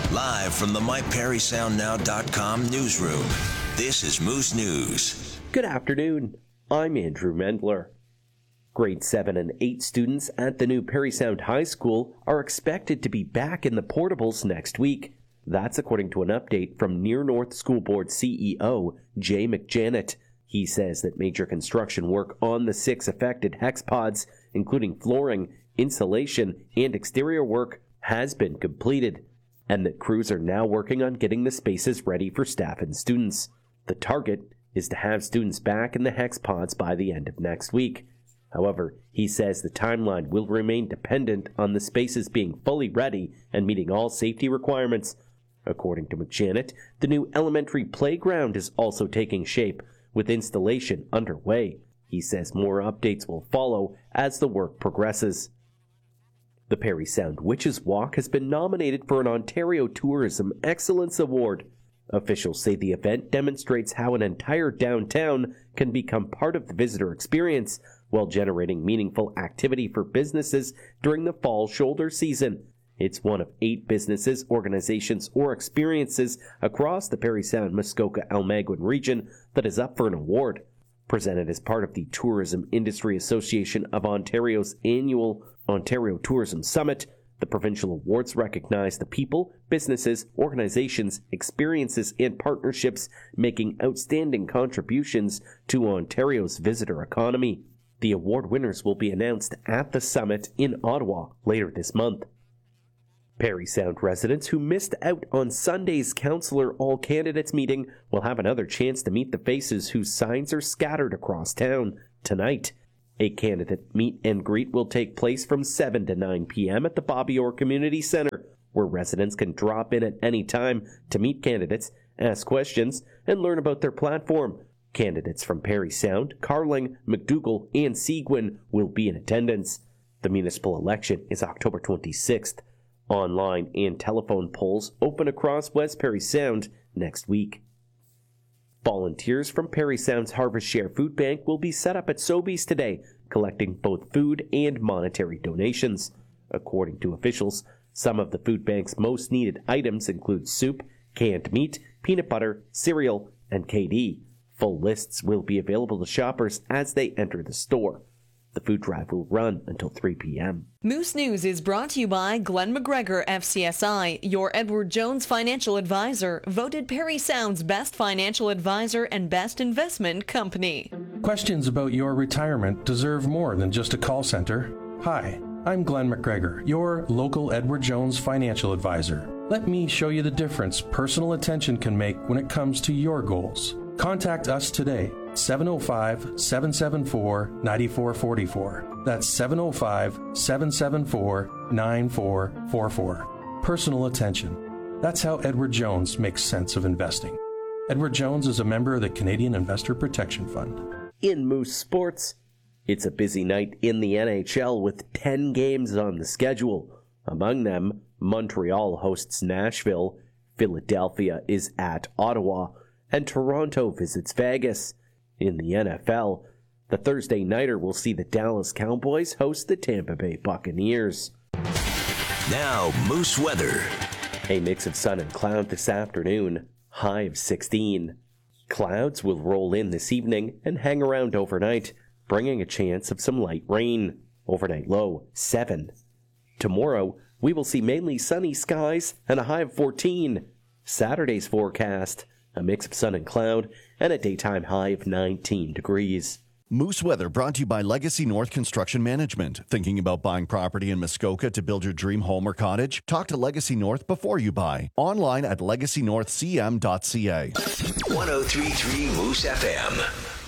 Live from the MyPerrySoundNow.com newsroom, this is Moose News. Good afternoon. I'm Andrew Mendler. Grade 7 and 8 students at the new Parry Sound High School are expected to be back in the portables next week. That's according to an update from Near North School Board CEO Jay McJanet. He says that major construction work on the 6 affected hex pods, including flooring, insulation, and exterior work, has been completed, and that crews are now working on getting the spaces ready for staff and students. The target is to have students back in the hex pods by the end of next week. However, he says the timeline will remain dependent on the spaces being fully ready and meeting all safety requirements. According to McJanet, the new elementary playground is also taking shape, with installation underway. He says more updates will follow as the work progresses. The Parry Sound Witches Walk has been nominated for an Ontario Tourism Excellence Award. Officials say the event demonstrates how an entire downtown can become part of the visitor experience while generating meaningful activity for businesses during the fall shoulder season. It's one of 8 businesses, organizations, or experiences across the Parry Sound Muskoka Almaguin region that is up for an award. Presented as part of the Tourism Industry Association of Ontario's annual Ontario Tourism Summit, the provincial awards recognize the people, businesses, organizations, experiences, and partnerships making outstanding contributions to Ontario's visitor economy. The award winners will be announced at the summit in Ottawa later this month. Parry Sound residents who missed out on Sunday's Councillor All Candidates meeting will have another chance to meet the faces whose signs are scattered across town tonight. A candidate meet and greet will take place from 7 to 9 p.m. at the Bobby Orr Community Centre, where residents can drop in at any time to meet candidates, ask questions, and learn about their platform. Candidates from Parry Sound, Carling, McDougall, and Seguin will be in attendance. The municipal election is October 26th. Online and telephone polls open across West Parry Sound next week. Volunteers from Parry Sound's Harvest Share Food Bank will be set up at Sobeys today, collecting both food and monetary donations. According to officials, some of the food bank's most needed items include soup, canned meat, peanut butter, cereal, and KD. Full lists will be available to shoppers as they enter the store. The food drive will run until 3 p.m. Moose News is brought to you by Glenn McGregor FCSI, your Edward Jones financial advisor, voted Parry Sound's best financial advisor and best investment company. Questions about your retirement deserve more than just a call center. Hi, I'm Glenn McGregor, your local Edward Jones financial advisor. Let me show you the difference personal attention can make when it comes to your goals. Contact us today. 705-774-9444. That's 705-774-9444. Personal attention. That's how Edward Jones makes sense of investing. Edward Jones is a member of the Canadian Investor Protection Fund. In Moose Sports, it's a busy night in the NHL with 10 games on the schedule. Among them, Montreal hosts Nashville, Philadelphia is at Ottawa, and Toronto visits Vegas. In the NFL, the Thursday nighter will see the Dallas Cowboys host the Tampa Bay Buccaneers. Now, Moose weather. A mix of sun and cloud this afternoon, high of 16. Clouds will roll in this evening and hang around overnight, bringing a chance of some light rain. Overnight low, 7. Tomorrow, we will see mainly sunny skies and a high of 14. Saturday's forecast, a mix of sun and cloud, and a daytime high of 19 degrees. Moose Weather brought to you by Legacy North Construction Management. Thinking about buying property in Muskoka to build your dream home or cottage? Talk to Legacy North before you buy. Online at legacynorthcm.ca. 103.3 Moose FM.